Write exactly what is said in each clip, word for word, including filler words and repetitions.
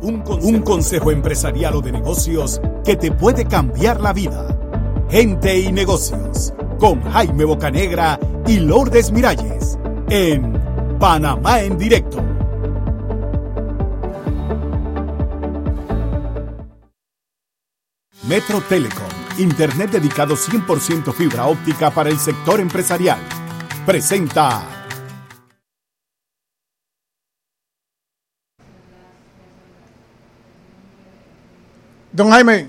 Un consejo, un consejo empresarial o de negocios que te puede cambiar la vida. Gente y Negocios, con Jaime Bocanegra y Lourdes Miralles, en Panamá en Directo. Metro Telecom, internet dedicado cien por ciento fibra óptica para el sector empresarial, presenta... Don Jaime.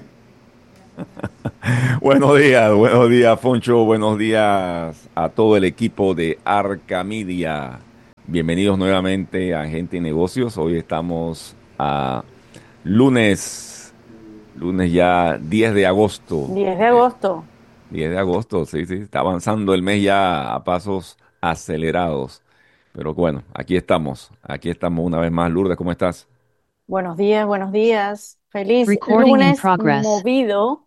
Buenos días, buenos días, Foncho, buenos días a todo el equipo de Arca Media. Bienvenidos nuevamente a Gente y Negocios. Hoy estamos a lunes, lunes ya diez de agosto. diez de agosto. Eh, diez de agosto, sí, sí, está avanzando el mes ya a pasos acelerados. Pero bueno, aquí estamos, aquí estamos una vez más. Lourdes, ¿cómo estás? Buenos días, buenos días. Feliz Recording in lunes progress. movido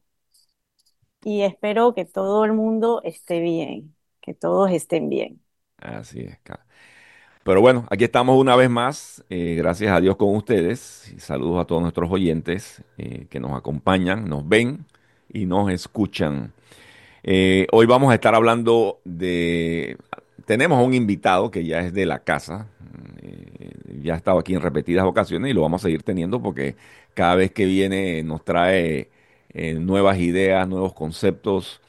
y espero que todo el mundo esté bien, que todos estén bien. Así es, ca- Pero bueno, aquí estamos una vez más, eh, gracias a Dios con ustedes. Y saludos a todos nuestros oyentes eh, que nos acompañan, nos ven y nos escuchan. Eh, hoy vamos a estar hablando de... Tenemos a un invitado que ya es de la casa, eh, ya ha estado aquí en repetidas ocasiones y lo vamos a seguir teniendo porque cada vez que viene nos trae eh, nuevas ideas, nuevos conceptos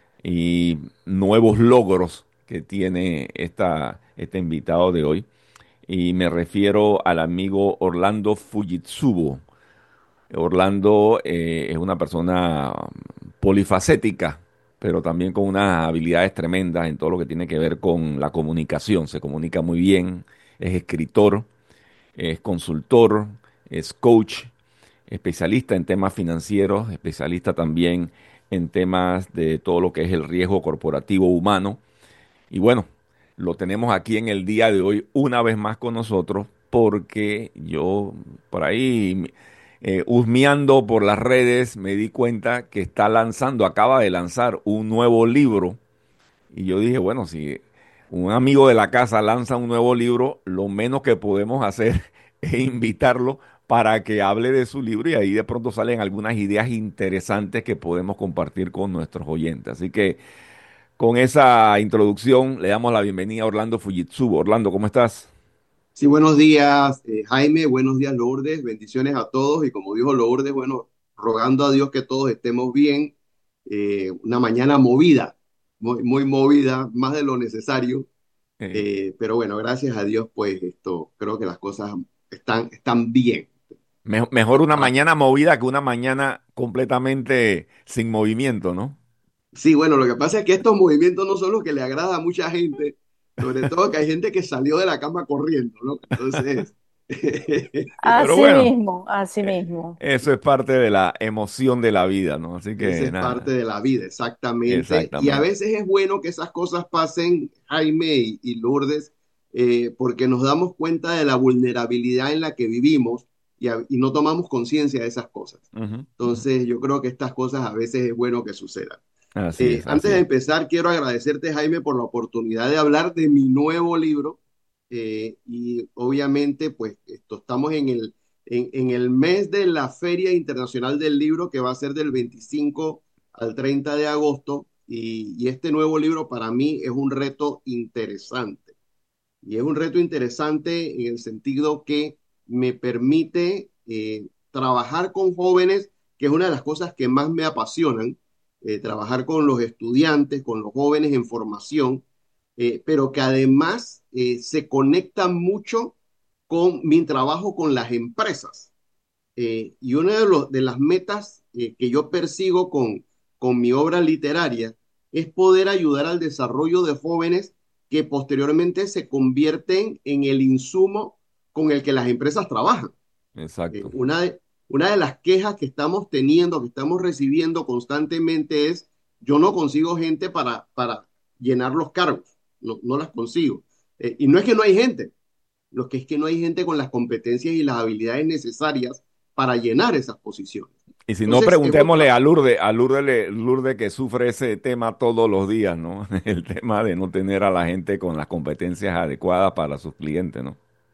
y nuevos logros que tiene esta, este invitado de hoy. Y me refiero al amigo Orlando Fujitsubo. Orlando eh, es una persona polifacética, pero también con unas habilidades tremendas en todo lo que tiene que ver con la comunicación. Se comunica muy bien, es escritor, es consultor, es coach, especialista en temas financieros, especialista también en temas de todo lo que es el riesgo corporativo humano. Y bueno, lo tenemos aquí en el día de hoy una vez más con nosotros porque yo por ahí eh, husmeando por las redes me di cuenta que está lanzando, acaba de lanzar un nuevo libro y yo dije, bueno, si un amigo de la casa lanza un nuevo libro, lo menos que podemos hacer es invitarlo para que hable de su libro y ahí de pronto salen algunas ideas interesantes que podemos compartir con nuestros oyentes. Así que con esa introducción le damos la bienvenida a Orlando Fujitsubo. Orlando, ¿cómo estás? Sí, buenos días, eh, Jaime. Buenos días, Lourdes. Bendiciones a todos. Y como dijo Lourdes, bueno, rogando a Dios que todos estemos bien. Eh, una mañana movida, muy, muy movida, más de lo necesario. Eh, Eh, pero bueno, gracias a Dios, pues esto, creo que las cosas están, están bien. me- mejor una Ah, mañana movida que una mañana completamente sin movimiento, ¿no? sí, bueno, lo que pasa es que estos movimientos no son los que le agrada a mucha gente, sobre todo que hay gente que salió de la cama corriendo, ¿no? Entonces, Pero Así bueno, mismo, así eh, mismo. eso es parte de la emoción de la vida, ¿no? Así esa que es parte nada, de la vida, exactamente. Y a exactamente. veces es bueno que esas cosas pasen, Jaime y, y Lourdes, eh, porque nos damos cuenta de la vulnerabilidad en la que vivimos y, a- y no tomamos conciencia de esas cosas. Ujú, ujú. Entonces, yo creo que estas cosas a veces es bueno que sucedan. Así Eh, es, antes así de es. empezar, quiero agradecerte, Jaime, por la oportunidad de hablar de mi nuevo libro. Eh, y obviamente, pues, esto, estamos en el, en, en el mes de la Feria Internacional del Libro, que va a ser del veinticinco al treinta de agosto. Y, y este nuevo libro para mí es un reto interesante. Y es un reto interesante en el sentido que me permite eh, trabajar con jóvenes, que es una de las cosas que más me apasionan, eh, trabajar con los estudiantes, con los jóvenes en formación, eh, pero que además eh, se conectan mucho con mi trabajo con las empresas. Eh, y una de, los, de las metas eh, que yo persigo con, con mi obra literaria es poder ayudar al desarrollo de jóvenes que posteriormente se convierten en el insumo con el que las empresas trabajan. Eh, Exacto. una, de, una de las quejas que estamos teniendo, que estamos recibiendo constantemente es, yo no consigo gente para, para llenar los cargos, no, no las consigo. Eh, y no es que no hay gente, lo que es que no hay gente con las competencias y las habilidades necesarias para llenar esas posiciones. Y si no, Entonces, es preguntémosle otra, a Lourdes, a Lourdes, le- Lourdes que sufre ese tema todos los días, ¿no? El tema de no tener a la gente con las competencias adecuadas para sus clientes, ¿no?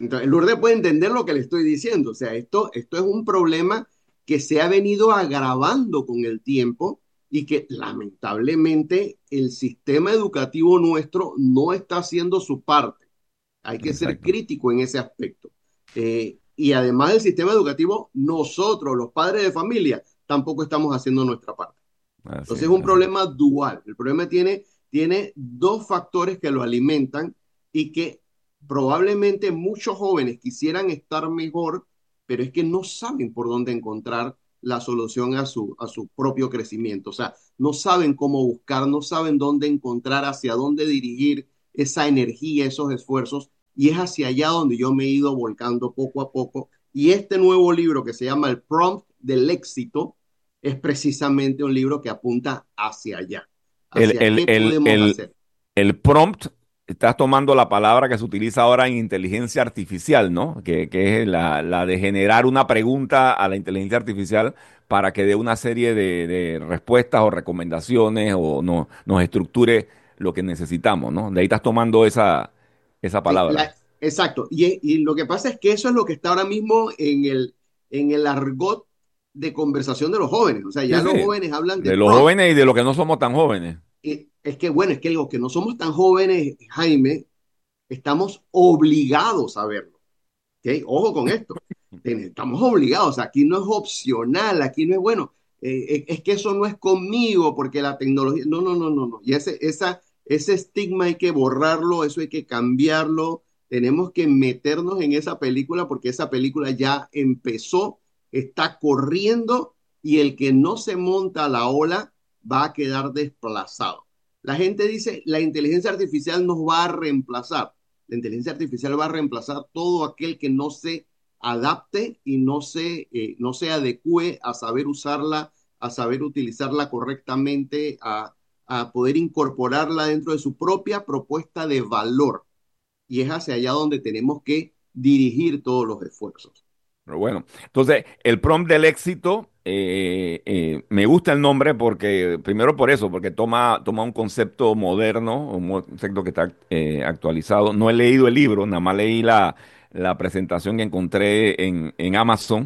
Entonces, Lourdes puede entender lo que le estoy diciendo. O sea, esto, esto es un problema que se ha venido agravando con el tiempo y que lamentablemente el sistema educativo nuestro no está haciendo su parte. Hay que ser Exacto. crítico en ese aspecto. Eh, y además del sistema educativo, nosotros, los padres de familia, tampoco estamos haciendo nuestra parte. Así Entonces es, es un así es. problema dual. El problema tiene, tiene dos factores que lo alimentan y que probablemente muchos jóvenes quisieran estar mejor, pero es que no saben por dónde encontrar la solución a su, a su propio crecimiento. O sea, no saben cómo buscar, no saben dónde encontrar, hacia dónde dirigir esa energía, esos esfuerzos. Y es hacia allá donde yo me he ido volcando poco a poco. Y este nuevo libro que se llama El Prompt del Éxito, es precisamente un libro que apunta hacia allá, El, hacia el, qué el, podemos el, hacer. el prompt, estás tomando la palabra que se utiliza ahora en inteligencia artificial, ¿no? Que, que es la, la de generar una pregunta a la inteligencia artificial para que dé una serie de, de respuestas o recomendaciones o no, nos estructure lo que necesitamos, ¿no? De ahí estás tomando esa, esa Sí, palabra. la, exacto. Y, y, lo que pasa es que eso es lo que está ahora mismo en el, en el argot de conversación de los jóvenes. O sea, Sí, ya los sí. jóvenes hablan de De los prompt. jóvenes y de los que no somos tan jóvenes. Y es que, bueno, es que los que no somos tan jóvenes, Jaime, estamos obligados a verlo. ¿Okay? Ojo con esto. Estamos obligados. Aquí no es opcional. Aquí no es bueno. Eh, es que eso no es conmigo porque la tecnología. No, no, no, no, no. Y ese, esa, ese estigma hay que borrarlo. Eso hay que cambiarlo. Tenemos que meternos en esa película porque esa película ya empezó, está corriendo y el que no se monta a la ola va a quedar desplazado. La gente dice, la inteligencia artificial nos va a reemplazar. La inteligencia artificial va a reemplazar todo aquel que no se adapte y no se, eh, no se adecue a saber usarla, a saber utilizarla correctamente, a, a poder incorporarla dentro de su propia propuesta de valor. Y es hacia allá donde tenemos que dirigir todos los esfuerzos. Pero bueno, entonces el prompt del éxito, eh, eh, me gusta el nombre porque, primero por eso, porque toma, toma un concepto moderno, un mo- concepto que está eh, actualizado. No he leído el libro, nada más leí la, la presentación que encontré en, en Amazon,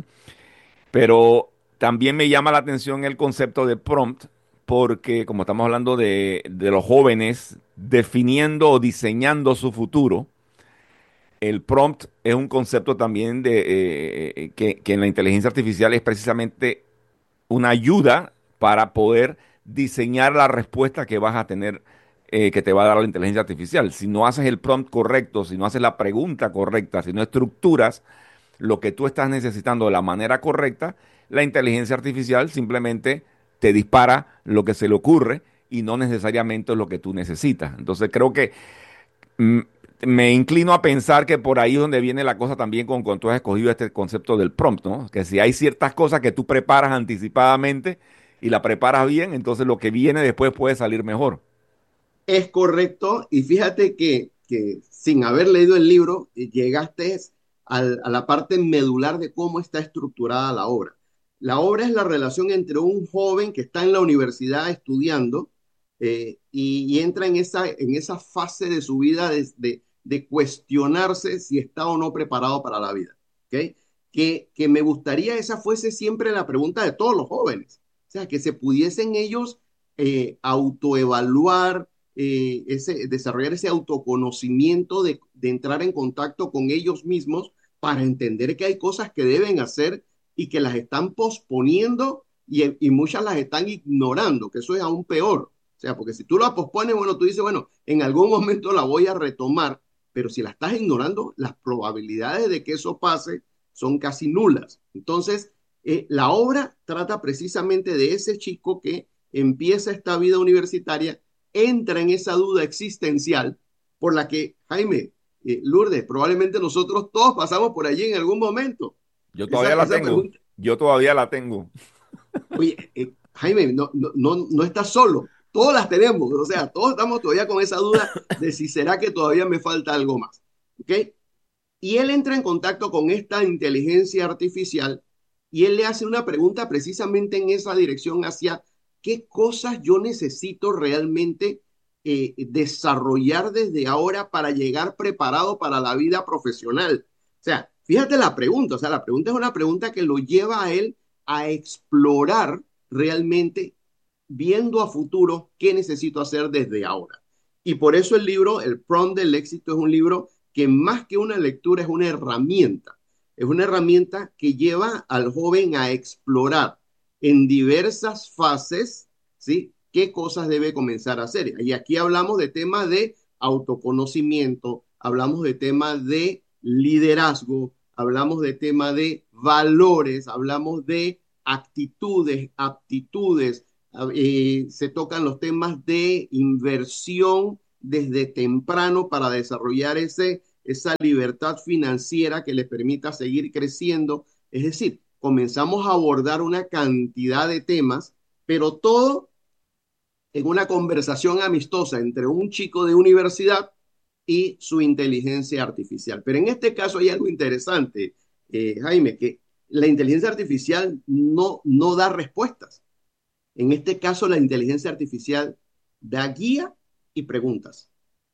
pero también me llama la atención el concepto de prompt porque como estamos hablando de, de los jóvenes definiendo o diseñando su futuro. El prompt es un concepto también de eh, eh, que, que en la inteligencia artificial es precisamente una ayuda para poder diseñar la respuesta que vas a tener, eh, que te va a dar la inteligencia artificial. Si no haces el prompt correcto, si no haces la pregunta correcta, si no estructuras lo que tú estás necesitando de la manera correcta, la inteligencia artificial simplemente te dispara lo que se le ocurre y no necesariamente es lo que tú necesitas. Entonces creo que mm, me inclino a pensar que por ahí es donde viene la cosa también con, con tú has escogido este concepto del prompt, ¿no? Que si hay ciertas cosas que tú preparas anticipadamente y la preparas bien, entonces lo que viene después puede salir mejor. Es correcto, y fíjate que, que sin haber leído el libro, eh, llegaste al, a la parte medular de cómo está estructurada la obra. La obra es la relación entre un joven que está en la universidad estudiando eh, y, y, entra en esa, en esa fase de su vida de, de, de cuestionarse si está o no preparado para la vida. ¿Okay? Que, que me gustaría esa fuese siempre la pregunta de todos los jóvenes. O sea, que se pudiesen ellos eh, autoevaluar, eh, ese, desarrollar ese autoconocimiento de, de entrar en contacto con ellos mismos para entender que hay cosas que deben hacer y que las están posponiendo y, y muchas las están ignorando, que eso es aún peor. O sea, porque si tú la pospones, bueno, tú dices, bueno, en algún momento la voy a retomar, pero si la estás ignorando, las probabilidades de que eso pase son casi nulas. Entonces, eh, la obra trata precisamente de ese chico que empieza esta vida universitaria, entra en esa duda existencial por la que, Jaime, eh, Lourdes, probablemente nosotros todos pasamos por allí en algún momento. Yo Esa, todavía la esa tengo. pregunta, Yo todavía la tengo. oye, eh, Jaime, no, no, no, no estás solo, todos las tenemos, o sea, todos estamos todavía con esa duda de si será que todavía me falta algo más, ¿ok? Y él entra en contacto con esta inteligencia artificial y él le hace una pregunta precisamente en esa dirección hacia qué cosas yo necesito realmente eh, desarrollar desde ahora para llegar preparado para la vida profesional. sea, fíjate la pregunta, o sea, la pregunta es una pregunta que lo lleva a él a explorar realmente, viendo a futuro qué necesito hacer desde ahora. Y por eso el libro, El Prompt del Éxito, es un libro que más que una lectura es una herramienta. Es una herramienta que lleva al joven a explorar en diversas fases, ¿sí? ¿Qué cosas debe comenzar a hacer? Y aquí hablamos de temas de autoconocimiento, hablamos de temas de liderazgo, hablamos de temas de valores, hablamos de actitudes, aptitudes, eh, se tocan los temas de inversión desde temprano para desarrollar ese, esa libertad financiera que le permita seguir creciendo. Es decir, comenzamos a abordar una cantidad de temas, pero todo en una conversación amistosa entre un chico de universidad y su inteligencia artificial. Pero en este caso hay algo interesante, eh, Jaime, que la inteligencia artificial no, no da respuestas. En este caso, la inteligencia artificial da guía y preguntas.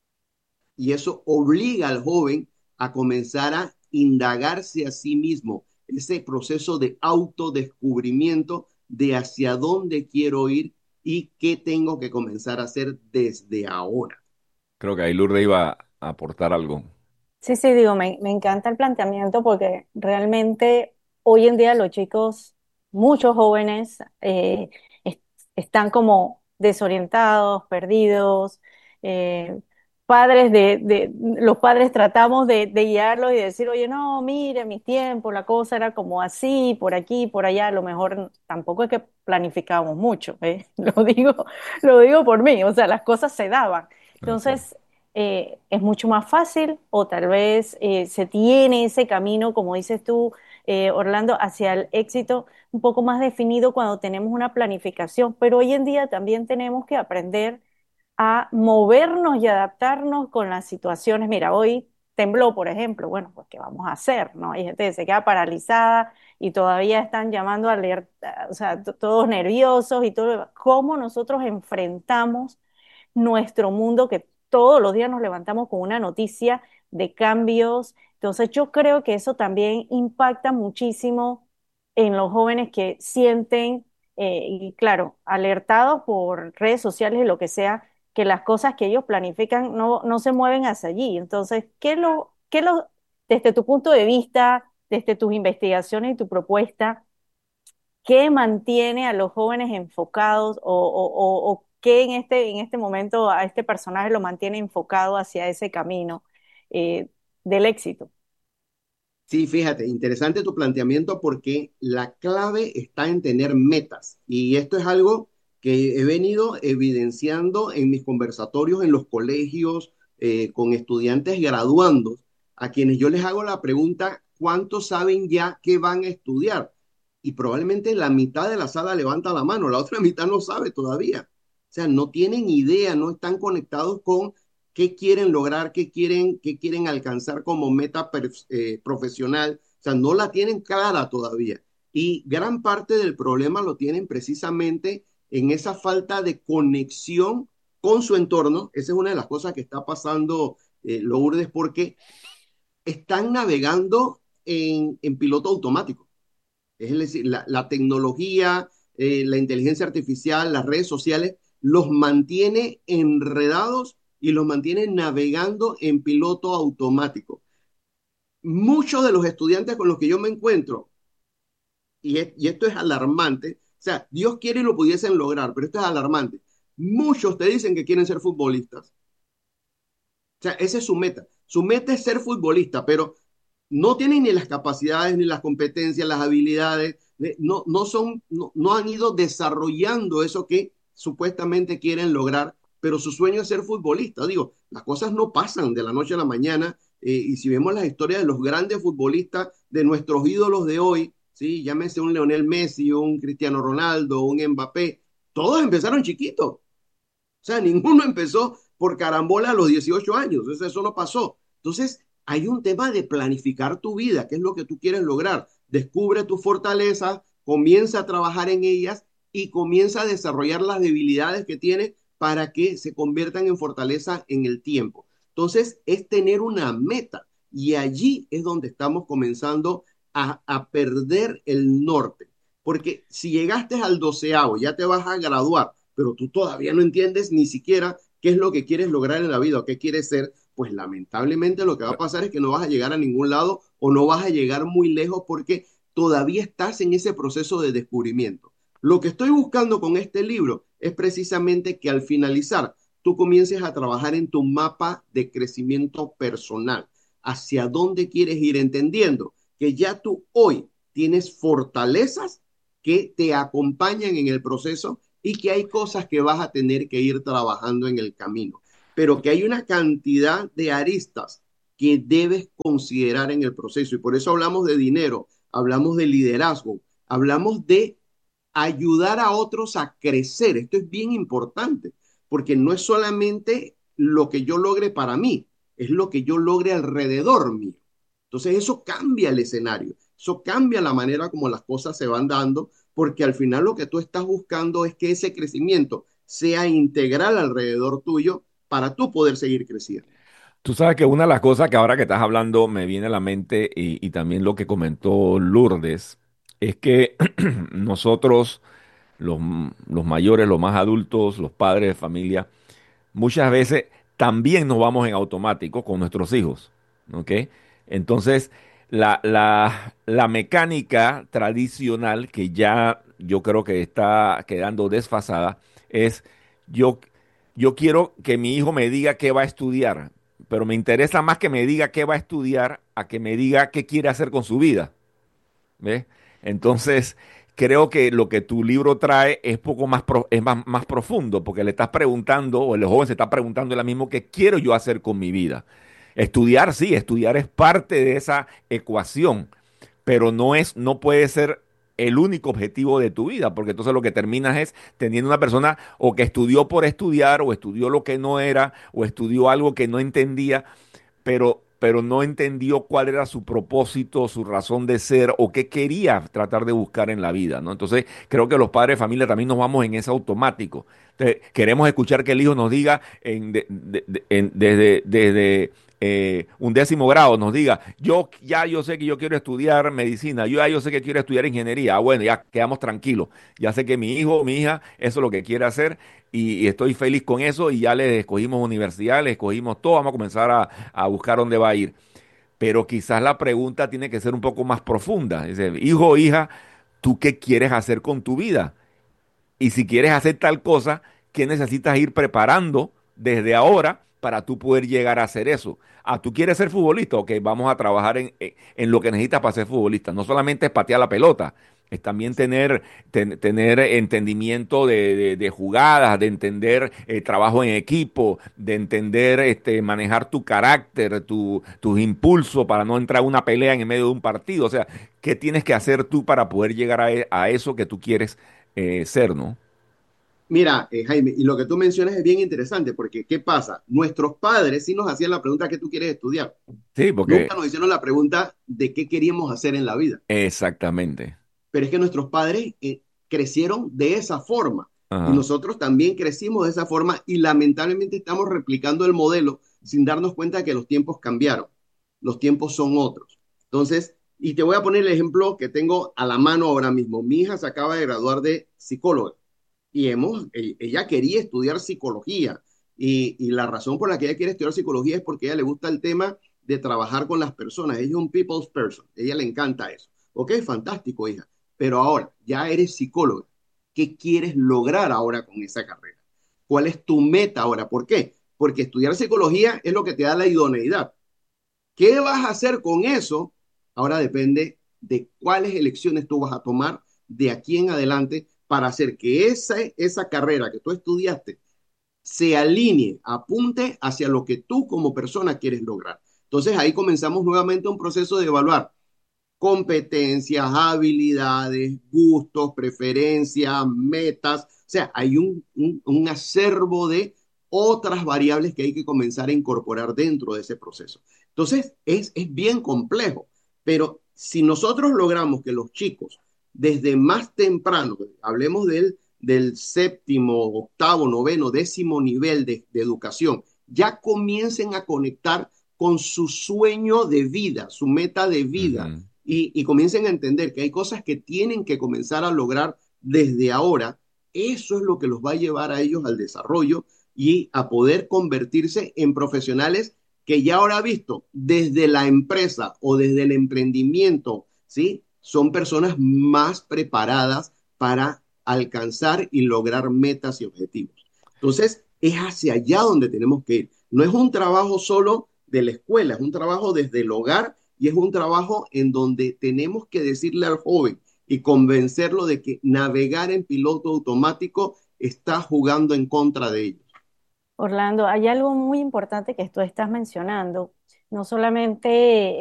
Y eso obliga al joven a comenzar a indagarse a sí mismo, ese proceso de autodescubrimiento de hacia dónde quiero ir y qué tengo que comenzar a hacer desde ahora. Creo que ahí Lourdes iba a aportar algo. Sí, sí, digo, me, me encanta el planteamiento porque realmente hoy en día los chicos, muchos jóvenes, eh, es- están como desorientados, perdidos. eh, Padres de, de, los padres tratamos de, de guiarlos y decir, oye, no, mire, en mis tiempos la cosa era como así, por aquí, por allá. A lo mejor tampoco es que planificábamos mucho, ¿eh? Lo digo, lo digo por mí, o sea, las cosas se daban. Así es. Entonces, eh, es mucho más fácil o tal vez eh, se tiene ese camino, como dices tú, eh, Orlando, hacia el éxito un poco más definido cuando tenemos una planificación, pero hoy en día también tenemos que aprender a movernos y adaptarnos con las situaciones. Mira, hoy tembló, por ejemplo, bueno, pues ¿qué vamos a hacer? ¿No? Hay gente que se queda paralizada y todavía están llamando a alerta, o sea, t- todos nerviosos y todo. ¿Cómo nosotros enfrentamos nuestro mundo, que todos los días nos levantamos con una noticia de cambios? Entonces yo creo que eso también impacta muchísimo en los jóvenes que sienten, eh, y claro, alertados por redes sociales y lo que sea, que las cosas que ellos planifican no, no se mueven hacia allí. Entonces, ¿qué lo, qué lo, desde tu punto de vista, desde tus investigaciones y tu propuesta, qué mantiene a los jóvenes enfocados o, o, o, o qué en este, en este momento a este personaje lo mantiene enfocado hacia ese camino eh, del éxito? Sí, fíjate, interesante tu planteamiento porque la clave está en tener metas y esto es algo que he venido evidenciando en mis conversatorios en los colegios eh, con estudiantes graduandos, a quienes yo les hago la pregunta, ¿cuántos saben ya qué van a estudiar? Y probablemente la mitad de la sala levanta la mano, la otra mitad no sabe todavía. O sea, no tienen idea, no están conectados con qué quieren lograr, qué quieren, qué quieren alcanzar como meta per, eh, profesional. O sea, no la tienen clara todavía. Y gran parte del problema lo tienen precisamente en esa falta de conexión con su entorno. Esa es una de las cosas que está pasando, eh, Lourdes, porque están navegando en, en piloto automático. Es decir, la, la tecnología, eh, la inteligencia artificial, las redes sociales, los mantiene enredados y los mantiene navegando en piloto automático. Muchos de los estudiantes con los que yo me encuentro, y, es, y esto es alarmante, o sea, Dios quiere y lo pudiesen lograr, pero esto es alarmante. Muchos te dicen que quieren ser futbolistas. O sea, esa es su meta. Su meta es ser futbolista, pero no tienen ni las capacidades, ni las competencias, las habilidades, no, no, son, no, no han ido desarrollando eso que supuestamente quieren lograr, pero su sueño es ser futbolista. Digo, las cosas no pasan de la noche a la mañana, eh, y si vemos las historias de los grandes futbolistas, de nuestros ídolos de hoy, ¿sí? Llámese un Lionel Messi, un Cristiano Ronaldo, un Mbappé, todos empezaron chiquitos. O sea, ninguno empezó por carambola a los dieciocho años, eso, eso no pasó. Entonces, hay un tema de planificar tu vida, qué es lo que tú quieres lograr. Descubre tus fortalezas, comienza a trabajar en ellas y comienza a desarrollar las debilidades que tienes para que se conviertan en fortaleza en el tiempo. Entonces, es tener una meta. Y allí es donde estamos comenzando a, a perder el norte. Porque si llegaste al doceavo, ya te vas a graduar, pero tú todavía no entiendes ni siquiera qué es lo que quieres lograr en la vida o qué quieres ser, pues lamentablemente lo que va a pasar es que no vas a llegar a ningún lado o no vas a llegar muy lejos porque todavía estás en ese proceso de descubrimiento. Lo que estoy buscando con este libro es precisamente que al finalizar tú comiences a trabajar en tu mapa de crecimiento personal, hacia dónde quieres ir, entendiendo que ya tú hoy tienes fortalezas que te acompañan en el proceso y que hay cosas que vas a tener que ir trabajando en el camino, pero que hay una cantidad de aristas que debes considerar en el proceso. Y por eso hablamos de dinero, hablamos de liderazgo, hablamos de ayudar a otros a crecer. Esto es bien importante, porque no es solamente lo que yo logre para mí, es lo que yo logre alrededor mío. Entonces eso cambia el escenario, eso cambia la manera como las cosas se van dando, porque al final lo que tú estás buscando es que ese crecimiento sea integral alrededor tuyo para tú poder seguir creciendo. Tú sabes que una de las cosas que ahora que estás hablando me viene a la mente y, y también lo que comentó Lourdes, es que nosotros, los, los mayores, los más adultos, los padres de familia, muchas veces también nos vamos en automático con nuestros hijos, ¿ok? Entonces, la, la, la mecánica tradicional que ya yo creo que está quedando desfasada es yo, yo quiero que mi hijo me diga qué va a estudiar, pero me interesa más que me diga qué va a estudiar a que me diga qué quiere hacer con su vida. ¿Ves? Entonces, creo que lo que tu libro trae es poco más, pro- es más, más profundo, porque le estás preguntando, o el joven se está preguntando él mismo, ¿qué quiero yo hacer con mi vida? Estudiar, sí, estudiar es parte de esa ecuación, pero no es, no puede ser el único objetivo de tu vida, porque entonces lo que terminas es teniendo una persona o que estudió por estudiar, o estudió lo que no era, o estudió algo que no entendía, pero, pero no entendió cuál era su propósito, su razón de ser o qué quería tratar de buscar en la vida, ¿no? Entonces, creo que los padres de familia también nos vamos en ese automático. Entonces, queremos escuchar que el hijo nos diga en, de- de- de- en- desde, desde eh, un décimo grado, nos diga, yo ya yo sé que yo quiero estudiar medicina, yo ya yo sé que quiero estudiar ingeniería. Ah, bueno, ya quedamos tranquilos. Ya sé que mi hijo o mi hija, eso es lo que quiere hacer y, y estoy feliz con eso y ya le escogimos universidad, le escogimos todo, vamos a comenzar a, a buscar dónde va a ir. Pero quizás la pregunta tiene que ser un poco más profunda. Dice, hijo o hija, ¿tú qué quieres hacer con tu vida? Y si quieres hacer tal cosa, ¿qué necesitas ir preparando desde ahora para tú poder llegar a hacer eso? Ah, ¿tú quieres ser futbolista? Ok, vamos a trabajar en, en- en lo que necesitas para ser futbolista. No solamente es patear la pelota, es también tener, ten- tener entendimiento de, de- de jugadas, de entender eh, trabajo en equipo, de entender este, manejar tu carácter, tu- tus impulsos para no entrar a una pelea en el medio de un partido. O sea, ¿qué tienes que hacer tú para poder llegar a, e- a eso que tú quieres eh, ser, ¿no? Mira, eh, Jaime, y lo que tú mencionas es bien interesante, porque ¿qué pasa? Nuestros padres sí nos hacían la pregunta: ¿qué tú quieres estudiar? Sí, porque Nunca nos hicieron la pregunta de qué queríamos hacer en la vida. exactamente. Pero es que nuestros padres eh, crecieron de esa forma y Ajá. nosotros también crecimos de esa forma y lamentablemente estamos replicando el modelo sin darnos cuenta de que los tiempos cambiaron, los tiempos son otros. Entonces, y te voy a poner el ejemplo que tengo a la mano ahora mismo. Mi hija se acaba de graduar de psicóloga y hemos, e- ella quería estudiar psicología y, y la razón por la que ella quiere estudiar psicología es porque a ella le gusta el tema de trabajar con las personas. Ella es un people's person, a ella le encanta eso. Ok, fantástico, hija. Pero ahora, ya eres psicóloga. ¿Qué quieres lograr ahora con esa carrera? ¿Cuál es tu meta ahora? ¿Por qué? Porque estudiar psicología es lo que te da la idoneidad. ¿Qué vas a hacer con eso? Ahora depende de cuáles elecciones tú vas a tomar de aquí en adelante para hacer que esa, esa carrera que tú estudiaste se alinee, apunte hacia lo que tú como persona quieres lograr. Entonces ahí comenzamos nuevamente un proceso de evaluar competencias, habilidades, gustos, preferencias, metas. O sea, hay un, un, un acervo de otras variables que hay que comenzar a incorporar dentro de ese proceso. Entonces, es, es bien complejo, pero si nosotros logramos que los chicos, desde más temprano, hablemos del, del séptimo, octavo, noveno, décimo nivel de, de educación, ya comiencen a conectar con su sueño de vida, su meta de vida, Ujú. y, y comiencen a entender que hay cosas que tienen que comenzar a lograr desde ahora. Eso es lo que los va a llevar a ellos al desarrollo y a poder convertirse en profesionales que ya ahora visto desde la empresa o desde el emprendimiento, ¿sí? Son personas más preparadas para alcanzar y lograr metas y objetivos. Entonces, es hacia allá donde tenemos que ir. No es un trabajo solo de la escuela, es un trabajo desde el hogar y es un trabajo en donde tenemos que decirle al joven y convencerlo de que navegar en piloto automático está jugando en contra de ellos. Orlando, hay algo muy importante que tú estás mencionando, no solamente